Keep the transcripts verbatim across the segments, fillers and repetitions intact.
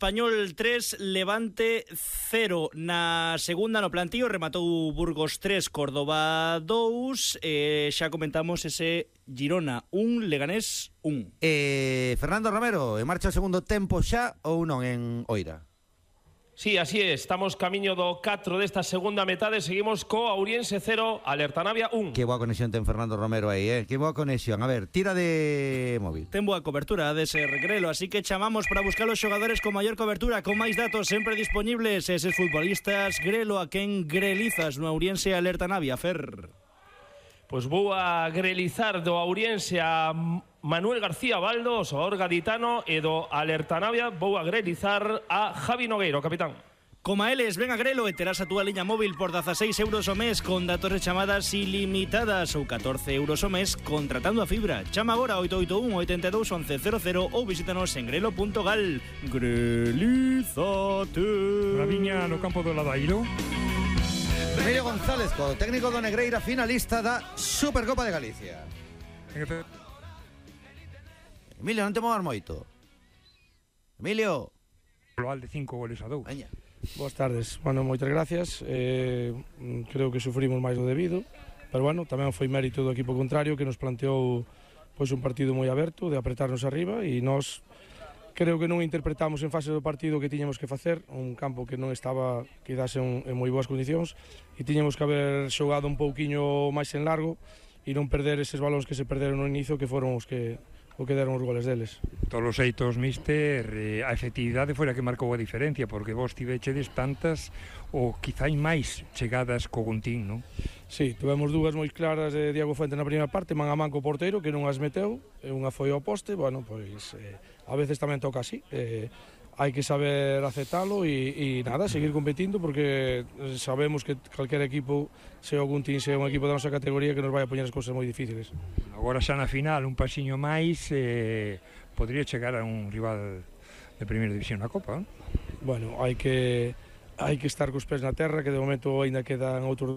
Español tres, Levante cero. Na segunda, no plantío, rematou Burgos tres, Córdoba dous. eh, Xa comentamos ese Girona un, Leganés un. eh, Fernando Romero, en marcha o segundo tempo xa ou non en Oira? Sí, así es, estamos camiño do catro desta segunda metade, seguimos co Auriense cero, Alerta Navia un. Que boa conexión ten Fernando Romero aí, eh? Que boa conexión. A ver, tira de móvil. Ten boa cobertura de ser Grelo, así que chamamos para buscar os xogadores con maior cobertura, con máis datos sempre disponibles. Eses futbolistas, Grelo, a quen grelizas no Auriense Alerta Navia, Fer? Pois vou a grelizar do Auriense a Manuel García Baldo, o xogador gaditano, e do Alerta Navia vou a grelizar a Javi Nogueiro, capitán. Coma eles, ven a Grelo e terás a túa liña móvil por dezaseis euros o mes con datos de chamadas ilimitadas ou catorce euros o mes contratando a fibra. Chama agora oito oito un, oito dous, once cero cero ou visítanos en grelo punto gal. Grelízate. Raviña no campo do Ladairo. Emilio González, co técnico do Negreira, finalista da Supercopa de Galicia. Emilio, non te movas moito. Emilio. Global de cinco goles a dous. Veña. Boas tardes. Bueno, moitas gracias. Eh, creo que sufrimos máis do debido, pero bueno, tamén foi mérito do equipo contrario que nos planteou pois un partido moi aberto, de apretarnos arriba, e nós creo que non interpretamos en fase do partido que tiñamos que facer, un campo que non estaba quizás en, en moi boas condicións, e tiñamos que haber xogado un pouquiño máis en largo e non perder eses balóns que se perderon no inicio, que foron os que o que deron os goles deles. Todos os eitos, mister, eh, a efectividade foi a que marcou a diferencia, porque vos tivechedes tantas ou quizá máis chegadas co Guntín, non? Sí, tuvemos dúas moi claras de Diego Fuente na primeira parte, man a man co porteiro, que non as meteu, e unha foi ao poste. Bueno, pois eh, a veces tamén toca así, eh, hai que saber aceptalo e, e nada, seguir competindo, porque sabemos que calquer equipo, sea o Guntín, sea un equipo da nosa categoría, que nos vai a poñer as cousas moi difíciles. Agora xa na final, un pasiño máis, eh, podría chegar a un rival de primeira división na Copa, non? Bueno, hai que hai que estar cos pés na terra, que de momento ainda quedan outros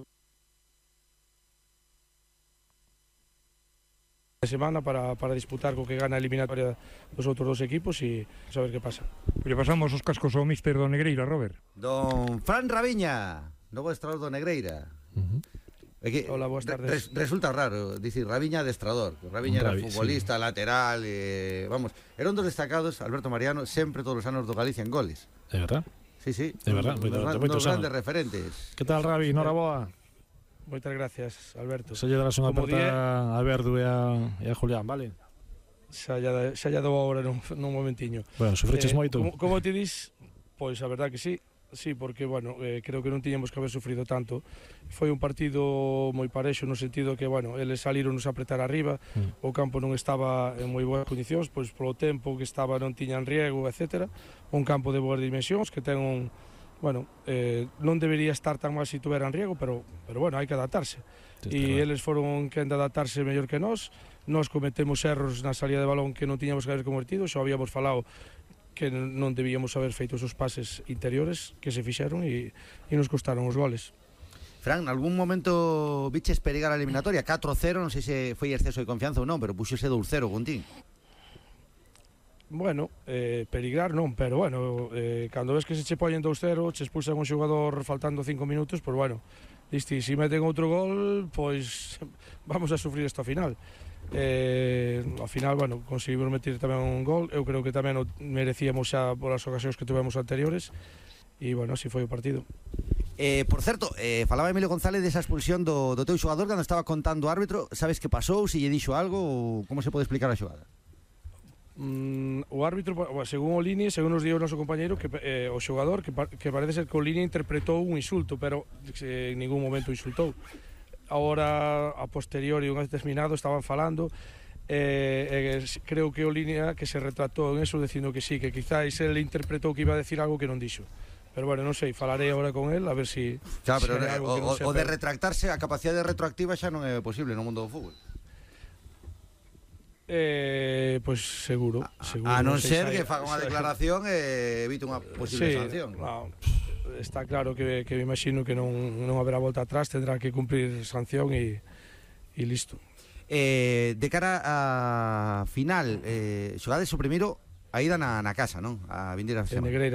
de semana para, para disputar co que gana a eliminatoria dos outros dos equipos e saber que pasa. Pois pasamos os cascos ao míster do Negreira, Robert. Don Fran Raviña, novo adestrador do Negreira. Uh-huh. É que Hola, boas tardes. Res, resulta raro dicir Raviña adestrador. Raviña era Ravi, futbolista, sí. lateral, eh, vamos, era un dos destacados, Alberto Mariano, sempre todos os anos do Galicia en goles. É verdad? Sí, sí. É verdad, nos, nos, nos grandes referentes. Que tal, Ravi? Noraboa. Moitas gracias, Alberto. Se lle darás unha Como aperta die... a Verdu e a, e a Julián, vale? Xa lla, xa lla dou agora nun, nun momentiño. Bueno, sufriches eh, moito? Como, como te dis, pois a verdad que sí. Sí, porque, bueno, eh, creo que non tiñamos que haber sufrido tanto. Foi un partido moi parexo no sentido que, bueno, eles saliron nos a apretar arriba, mm. o campo non estaba en moi boas condicións, pois polo tempo que estaba non tiñan riego, etcétera. Un campo de boas dimensións que ten un... Bueno, eh, non debería estar tan mal se tuveran riego, pero, pero bueno, hai que adaptarse. E eles foron quen de adaptarse mellor que nós. Nós cometemos erros na salida de balón que non tiñamos que haber convertido, xa habíamos falado que non debíamos haber feito esos pases interiores que se fixeron e, e nos costaron os goles. Fran, algún momento viches perigar a eliminatoria? catro cero, non sei se foi exceso de confianza ou non, pero puxose dous cero, Guntín. Bueno, eh, perigrar non, pero bueno, eh, cando ves que se che poñen dous cero, che expulsan un xogador faltando cinco minutos, pois bueno, diste, se meten outro gol, pois vamos a sufrir esta final. Eh, ao final, bueno, conseguimos meter tamén un gol, eu creo que tamén o merecíamos xa polas ocasións que tuvemos anteriores, e bueno, así foi o partido. Eh, por certo, eh, falaba Emilio González desa expulsión do, do teu xogador cando estaba contando o árbitro. Sabes que pasou, se lle dixo algo ou como se pode explicar a xogada? Mm, o árbitro, según o Lini, según nos dio o noso compañeiro, que eh, o xogador, que, que parece ser que o Lini interpretou un insulto, pero eh, en ningún momento insultou. Ahora, a posteriori, un vez terminado, estaban falando, eh, eh, creo que o Lini que se retratou en eso, dicindo que sí, que quizáis ele interpretou que iba a decir algo que non dixo. Pero bueno, non sei, falarei agora con el a ver si... Xa, pero si o, o, o de retractarse, a capacidade retroactiva xa non é posible no mundo do fútbol. Eh, pois seguro, seguro. A non, non sei ser se que faga unha declaración e evite unha posible sí, sanción. No, está claro que, que me imagino que non, non haberá volta atrás, tendrá que cumplir sanción e, e listo. Eh, de cara a final, eh, xogades o primeiro a ida na, na casa, non? A vindeira semana.